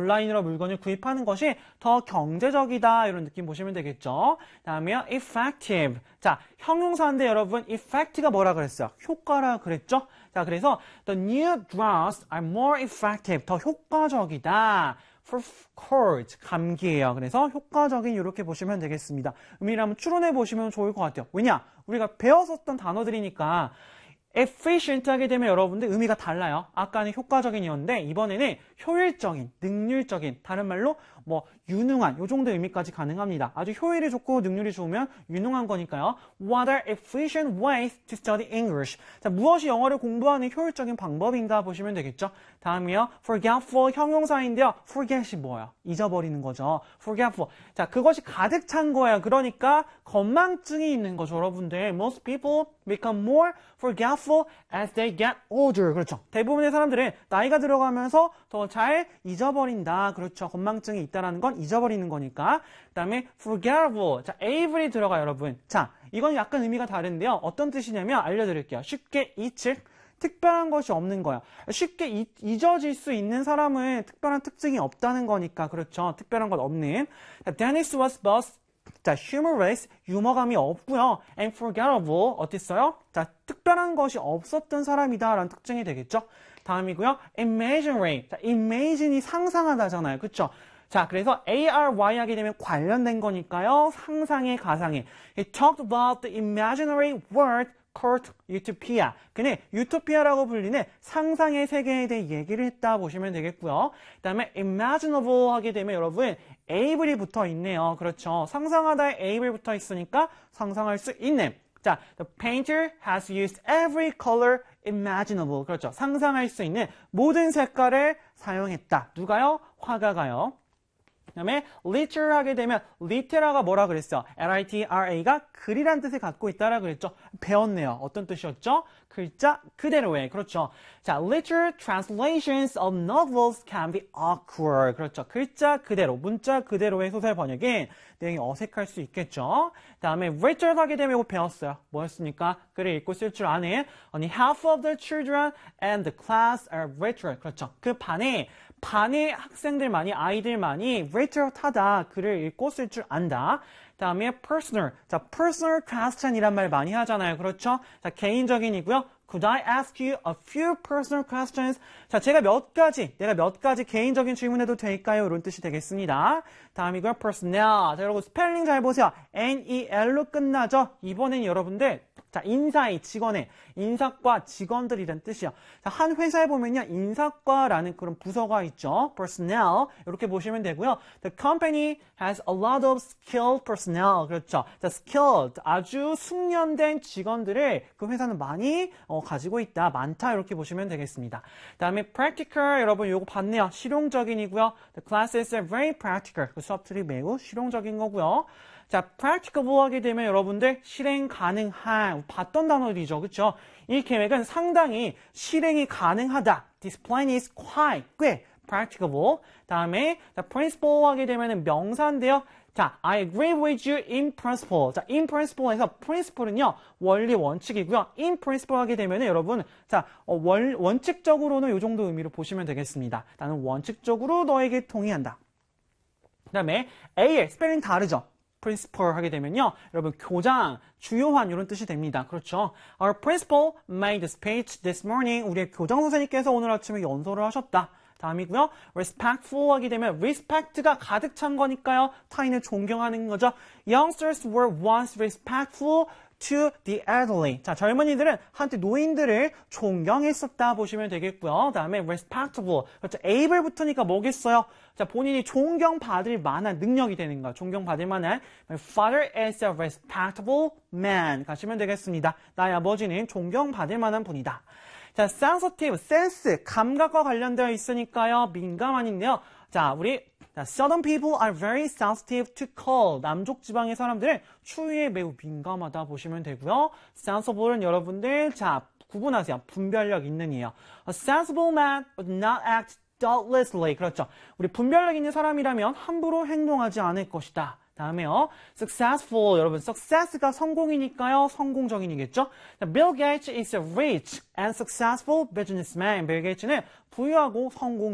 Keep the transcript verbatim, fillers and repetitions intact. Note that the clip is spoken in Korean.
온라인으로 물건을 구입하는 것이 더 경제적이다. 이런 느낌 보시면 되겠죠. 다음에요. effective. 자, 형용사인데 여러분 effect가 뭐라 그랬어요? 효과라 그랬죠? 자, 그래서 the new drugs are more effective. 더 효과적이다. for cold, 감기예요. 그래서 효과적인 이렇게 보시면 되겠습니다. 의미를 한번 추론해 보시면 좋을 것 같아요. 왜냐? 우리가 배웠었던 단어들이니까 efficient 하게 되면 여러분들 의미가 달라요. 아까는 효과적인이었는데 이번에는 효율적인, 능률적인, 다른 말로 뭐 유능한 요 정도 의미까지 가능합니다. 아주 효율이 좋고 능률이 좋으면 유능한 거니까요. What are efficient ways to study English? 자, 무엇이 영어를 공부하는 효율적인 방법인가 보시면 되겠죠. 다음이요. forgetful 형용사인데요. forget이 뭐예요? 잊어버리는 거죠. forgetful. 자, 그것이 가득 찬 거예요. 그러니까 건망증이 있는 거죠, 여러분들. Most people become more forgetful as they get older. 그렇죠. 대부분의 사람들은 나이가 들어가면서 더 잘 잊어버린다. 그렇죠. 건망증이 있다라는 건 잊어버리는 거니까. 그 다음에 forgettable. 자, able이 들어가요, 여러분. 자, 이건 약간 의미가 다른데요. 어떤 뜻이냐면 알려드릴게요. 쉽게 잊을. 특별한 것이 없는 거야. 쉽게 잊, 잊어질 수 있는 사람은 특별한 특징이 없다는 거니까. 그렇죠. 특별한 건 없는. Dennis was both 자, humorous, 유머감이 없고요. and forgettable, 어땠어요? 자, 특별한 것이 없었던 사람이다 라는 특징이 되겠죠. 다음이고요. imaginary. 자, imagine이 상상하다잖아요. 그쵸? 자, 그래서 ary 하게 되면 관련된 거니까요. 상상의 가상의. He talked about the imaginary world called utopia. 그는 유토피아라고 불리는 상상의 세계에 대해 얘기를 했다 보시면 되겠고요. 그 다음에 imaginable 하게 되면 여러분 able이 붙어 있네요. 그렇죠. 상상하다에 able 붙어 있으니까 상상할 수 있는. 자, the painter has used every color imaginable. 그렇죠. 상상할 수 있는 모든 색깔을 사용했다. 누가요? 화가가요. 그 다음에 liter 하게 되면 litera가 뭐라 그랬어? L-I-T-R-A가 글이란 뜻을 갖고 있다라 그랬죠. 배웠네요. 어떤 뜻이었죠? 글자 그대로의. 그렇죠. 자, literal translations of novels can be awkward. 그렇죠. 글자 그대로, 문자 그대로의 소설 번역인 내용이 어색할 수 있겠죠. 그 다음에 literal 하게 되면 이거 배웠어요. 뭐였습니까? 글을 읽고 쓸 줄 아는 only half of the children and the class are literal. 그렇죠. 그 반에 반의 학생들만이, 아이들만이 literal하다. 글을 읽고 쓸 줄 안다. 다음에 personal. 자, personal question이란 말 많이 하잖아요. 그렇죠? 자, 개인적인이고요. Could I ask you a few personal questions? 자, 제가 몇 가지, 내가 몇 가지 개인적인 질문해도 될까요? 이런 뜻이 되겠습니다. 다음이고요. personnel. 자, 여러분 스펠링 잘 보세요. N-E-L로 끝나죠? 이번엔 여러분들 자, 인사의 직원의 인사과 직원들이란 뜻이요. 자, 한 회사에 보면요. 인사과라는 그런 부서가 있죠. personnel. 이렇게 보시면 되고요. The company has a lot of skilled personnel. 그렇죠. 자, skilled. 아주 숙련된 직원들을 그 회사는 많이 어, 가지고 있다. 많다. 이렇게 보시면 되겠습니다. 다음에 practical. 여러분 요거 봤네요. 실용적인이고요. The classes are very practical. 그 수업들이 매우 실용적인 거고요. 자, practicable 하게 되면 여러분들 실행 가능한 봤던 단어들이죠. 그렇죠? 이 계획은 상당히 실행이 가능하다. This plan is quite 꽤 practicable. 다음에 자, principle 하게 되면 명사인데요. 자, I agree with you in principle. 자, in principle에서 principle은요. 원리 원칙이고요. in principle 하게 되면은 여러분 자, 어, 원, 원칙적으로는 이 정도 의미로 보시면 되겠습니다. 나는 원칙적으로 너에게 동의한다. 그다음에 A의 스펠링 다르죠? principal 하게 되면요. 여러분 교장, 주요한 이런 뜻이 됩니다. 그렇죠? Our principal made a speech this morning. 우리의 교장 선생님께서 오늘 아침에 연설을 하셨다. 다음이고요. respectful 하게 되면 respect가 가득 찬 거니까요. 타인을 존경하는 거죠. Youngsters were once respectful to the elderly. 자, 젊은이들은 한때 노인들을 존경했었다 보시면 되겠고요. 다음에 respectable. 그렇죠. able 붙으니까 뭐겠어요? 자, 본인이 존경받을 만한 능력이 되는 거예요. 존경받을 만한. My father is a respectable man. 가시면 되겠습니다. 나의 아버지는 존경받을 만한 분이다. 자, sensitive, sense, 감각과 관련되어 있으니까요. 민감한인데요. 자, 우리 자, Southern people are very sensitive to cold. 남쪽 지방의 사람들은 추위에 매우 민감하다 보시면 되고요. sensible은 여러분들 자 구분하세요. 분별력 있는 이에요. A sensible man would not act thoughtlessly. 그렇죠. 우리 분별력 있는 사람이라면 함부로 행동하지 않을 것이다. 다음에요. successful. 여러분 success가 성공이니까요. 성공적인이겠죠. Bill Gates is a rich and successful businessman. 빌 게이츠는 부유하고 성공